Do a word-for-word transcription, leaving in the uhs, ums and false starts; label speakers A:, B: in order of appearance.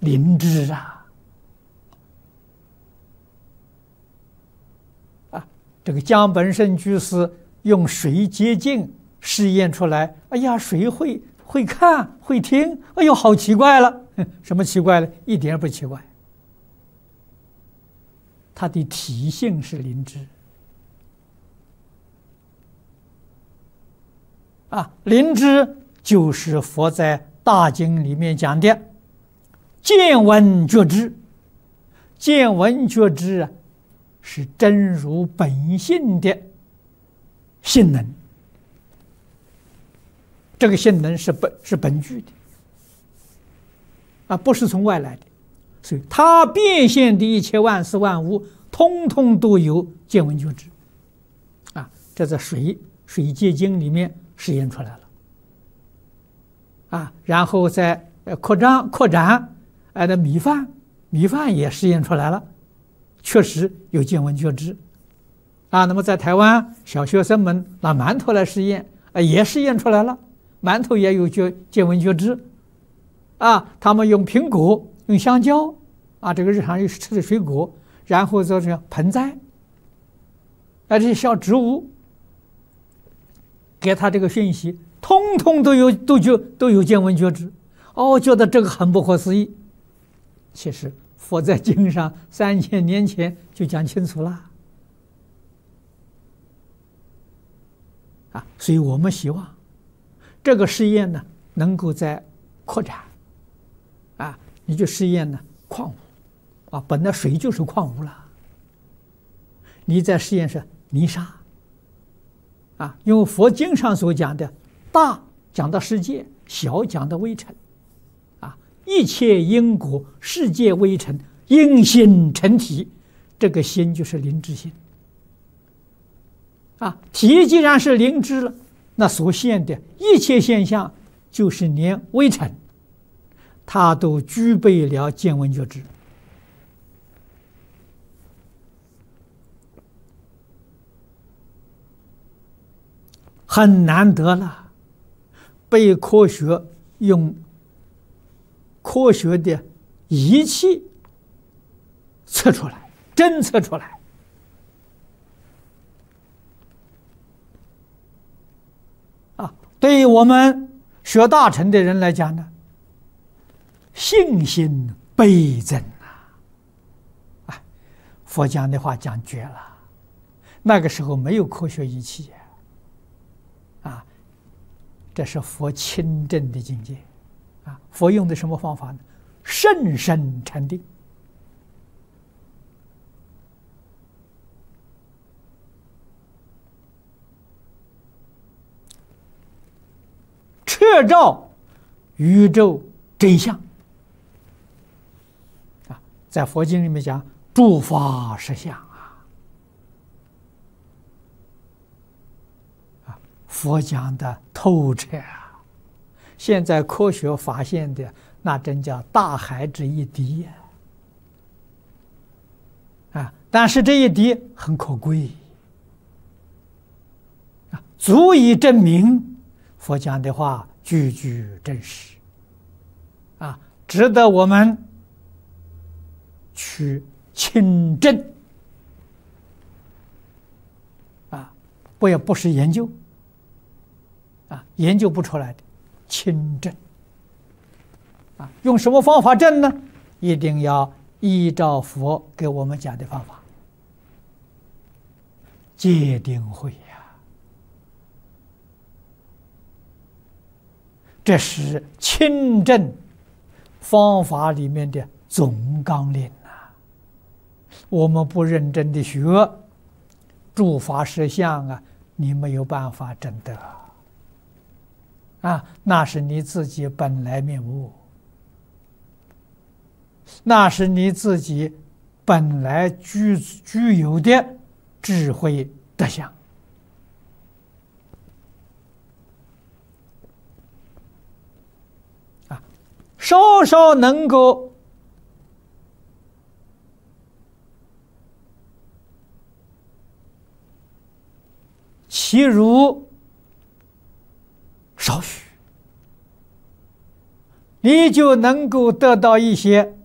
A: 灵芝啊！啊，这个江本胜居士用水接镜试验出来，哎呀，水会会看会听，哎呦，好奇怪了！什么奇怪呢？一点也不奇怪。它的体性是灵芝啊，灵芝就是佛在大经里面讲的见闻觉知。见闻觉知啊，是真如本性的性能。这个性能是本是本具的啊，不是从外来的。所以它变现的一切万事万物，通通都有见闻觉知啊。这在水水界经里面实验出来了啊，然后再扩张扩展，哎，的米饭米饭也实验出来了，确实有见闻觉知啊。那么在台湾，小学生们拿馒头来实验，啊，也实验出来了，馒头也有觉见闻觉知啊。他们用苹果、用香蕉啊，这个日常吃的水果，然后做这盆栽，啊，这些小植物，给他这个讯息，通通都有都就都有见闻觉知。哦，觉得这个很不可思议。其实佛在经上三千年前就讲清楚了啊，所以我们希望这个实验呢能够在扩展啊。你就实验呢矿物啊，本来水就是矿物了，你在实验是泥沙啊，因为佛经上所讲的大讲到世界，小讲到微尘啊，一切因果世界微尘，因心成体，这个心就是灵知心啊。体既然是灵知了，那所现的一切现象，就是连微尘，它都具备了见闻觉知。很难得了，被科学用科学的仪器测出来，侦测出来啊！对于我们学大乘的人来讲呢，信心倍增啊！啊，佛讲的话讲绝了，那个时候没有科学仪器啊，这是佛亲证的境界啊！佛用的什么方法呢？甚深禅定，彻照宇宙真相啊！在佛经里面讲诸法实相啊，啊，佛讲的透彻啊！现在科学发现的那真叫大海之一滴呀！啊，但是这一滴很可贵啊，足以证明佛讲的话句句真实啊，值得我们去亲证啊，不也不是研究啊，研究不出来的，亲证啊。用什么方法证呢？一定要依照佛给我们讲的方法，戒定慧呀，这是亲证方法里面的总纲领啊！我们不认真的学诸法实相啊，你没有办法证得啊！那是你自己本来面目，那是你自己本来具具有的智慧德相啊！稍稍能够其如少许，你就能够得到一些